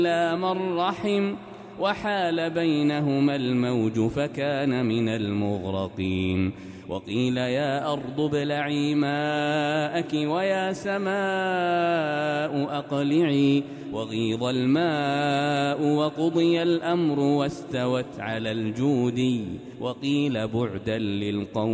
إلا من رحم وحال بينهما الموج فكان من المغرقين. وقيل يا أرض ابلعي ماءك ويا سماء أقلعي وغيض الماء وقضي الأمر واستوت على الجودي وقيل بعدا للقوم